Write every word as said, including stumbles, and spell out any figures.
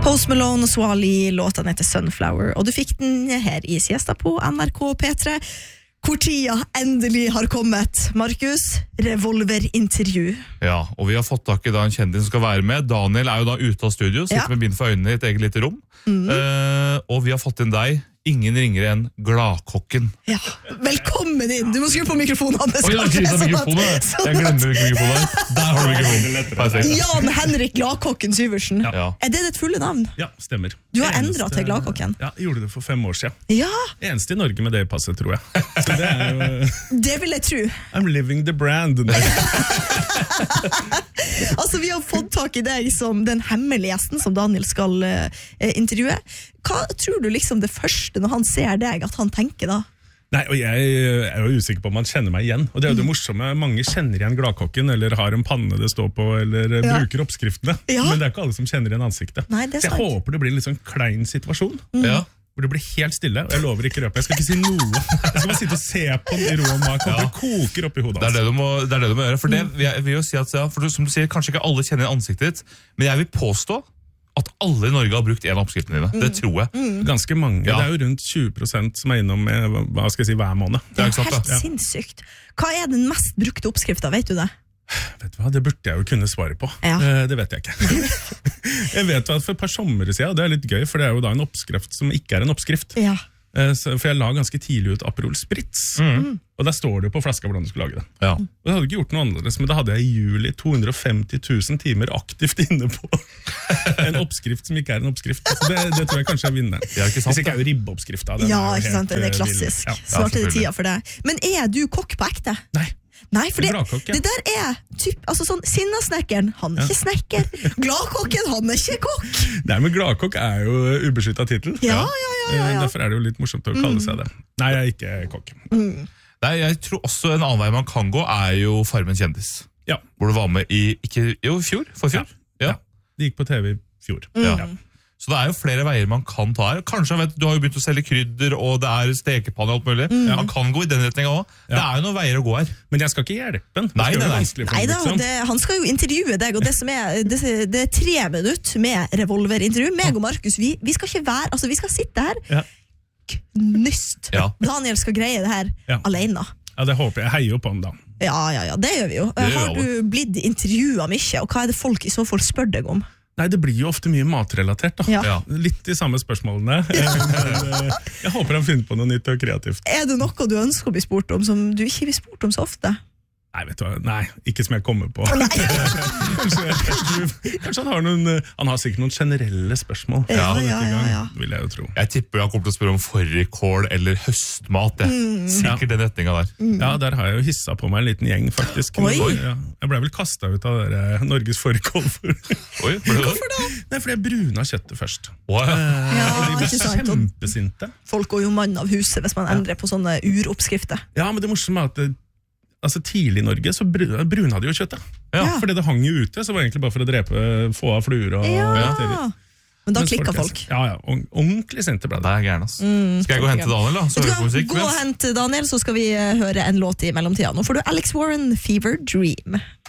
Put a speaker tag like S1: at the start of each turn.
S1: Post Malone og Swali, låten heter Sunflower, og du fikk den her i siesta på N R K P tre, hvor tida endelig har kommet. Markus, revolverintervju.
S2: Ja, og vi har fått tak i da en kjendis som skal være med. Daniel er jo da ute av studio, sitter
S1: Ja.
S2: med bind for øynene i et eget lite rom. Mm. Uh, og vi har fått inn deg, ingen ringere enn Gladkokken.
S1: Ja, velkommen inn. Du må skru på mikrofonen, Hannes.
S2: Oi, jeg har ikke mikrofonen. Jeg glemmer mikrofonen. Der har du mikrofonen. Perfekt.
S1: Jan Henrik Gladkokken Syversen.
S2: Ja.
S1: Er det ditt fulle navn?
S3: Ja, stemmer.
S1: Du har endret til Gladkokken.
S3: Ja, jeg gjorde det for fem år siden.
S1: Ja.
S3: Eneste i Norge med det passet, tror jeg. Så det er jo...
S1: Det vil jeg tro.
S3: I'm living the brand.
S1: Altså, vi har fått tak i deg som den hemmelige gjesten som Daniel skal uh, intervjue. Hva tror du liksom det første når han ser deg, at han tenker da?
S3: Nei, og jeg er jo usikker på om han kjenner meg igjen. Og det er jo det morsomme. Mange kjenner igjen Gladkokken, eller har en panne det står på, eller ja. bruker oppskriftene. Ja. Men det er ikke alle som kjenner igjen ansiktet.
S1: Nei, det er
S3: så jeg
S1: sant.
S3: håper det blir en litt sånn klein situasjon.
S2: Mm. Ja.
S3: Hvor det blir helt stille, og jeg lover ikke røpe. Jeg skal ikke si noe. Jeg skal bare sitte og se på den i ro og mak, og det koker opp i hodet.
S2: Det er det du må, det er det du må gjøre. For det vil jeg vil jo si at, ja, for du, som du sier, kanskje ikke alle kjenner ansiktet ditt, men jeg vil påstå at alle i Norge har brukt en av oppskriftene dine. Mm. Det tror jeg.
S3: Mm. Ganske mange. Ja. Det er jo rundt tjue prosent som er innom med, hva skal jeg si, hver måned.
S1: Det er,
S2: det er sant,
S1: helt
S2: ja.
S1: sinnssykt. Hva er den mest brukte oppskriften, vet du det?
S3: Vet du hva, det burde jeg jo kunne svare på.
S1: Ja.
S3: Uh, det vet jeg ikke. Jeg vet at for et par sommer siden, og det er litt gøy, for det er jo da en oppskrift som ikke er en oppskrift.
S1: Ja.
S3: Uh, så, for jeg la ganske tidlig ut Aperol Spritz, mm. og der står det jo på flaska hvordan du skulle lage det.
S2: Ja.
S3: Og jeg hadde ikke gjort noe annerledes, men da hadde jeg i juli to hundre og femti tusen timer aktivt inne på en oppskrift som ikke er en oppskrift. Så det, det tror jeg kanskje er vinneren.
S2: Det er ikke sant,
S3: Hvis ikke er jo ribbeoppskrifta.
S1: Ja, ikke sant, det er klassisk. Ja. Snart er det tida for det. Men er du kokk på ekte?
S3: Nei.
S1: Nei, for det,
S3: Gladkokk, ja.
S1: det der er typ, altså sånn, Sinnasnekkeren, han er ja. ikke snekker. Gladkokken, han er ikke kokk.
S3: Nei, men Gladkokk er jo ubeskyttet titel.
S1: Ja, ja, ja, ja, ja.
S3: Derfor er det jo litt morsomt å kalle seg det. Nei, jeg er ikke kokk.
S1: Mm.
S2: Nei, jeg tror også en annen vei man kan gå er jo Farmen kjendis.
S3: Ja.
S2: Hvor du var med i, ikke, jo, fjor, for fjor.
S3: Ja. ja. Det gikk på T V i fjor.
S1: Mm.
S3: Ja.
S2: Så det er jo flere veier man kan ta her. Kanskje, vet, du har jo begynt å selge krydder, og det er stekepanne og alt mulig. Mm. Man kan gå i den retningen også. Ja. Det er jo noen veier å gå her.
S3: Men jeg skal ikke hjelpe den.
S2: Nei, nei, nei.
S1: nei da, det, han skal jo intervjue deg, og det, som er, det, det er tre minutter med revolverintervju. Meg og Markus, vi, vi skal ikke være, altså vi skal sitte her
S3: ja.
S1: knyst.
S2: Ja.
S1: Daniel skal greie det her
S3: ja.
S1: alene.
S3: Ja, det håper jeg. Jeg heier jo på ham da.
S1: Ja, ja, ja, det gjør vi jo.
S2: Det
S1: har du blitt intervjuet mye, og hva er det folk i så fall spør deg om?
S3: Nei, det blir jo ofte mye matrelatert da.
S1: Ja.
S3: Litt de samme spørsmålene. Ja. Men, jeg håper han finner på noe nytt og kreativt.
S1: Er det noe du ønsker å bli spurt om som du ikke blir spurt om så ofte?
S3: Nei, vet du hva? Nei, ikke som jeg kommer på. kanskje, kanskje, kanskje han har noen, han har sikkert noen generelle spørsmål.
S1: Ja, ja, ja, ja.
S3: Vil jeg jo tro.
S2: Jeg tipper han kommer til å spørre om fårikål eller høstmat. Mm. Sikkert ja. den retningen der.
S3: Mm. Ja, der har jeg jo hissa på meg en liten gjeng, faktisk.
S1: Oi.
S3: Ja. Jeg ble vel kastet ut av der, Norges fårikål.
S2: Oi,
S1: hvorfor da?
S3: Nei, fordi jeg bruna kjøttet først.
S2: Wow.
S1: Ja,
S3: og de ble kjempesinte.
S1: Folk går jo mann av huset hvis man endrer på sånne uroppskrifter.
S3: Ja, men det morsomme er at altså tidlig i Norge så bruna de jo kjøttet.
S1: Ja.
S3: Fordi det hang jo ute, så var det egentlig bare for å drepe få av fluer og
S1: ja.
S3: bakterier.
S1: Men da klikket folk.
S3: Ja, ja, ordentlig sinte ble det.
S2: Det er gærent, ass. Mm, skal jeg gå og hente Daniel da? Så hører på musikk.
S1: Gå og hente Daniel, så skal vi høre en låt i mellomtida. Nå får du Alex Warren, Fever Dream.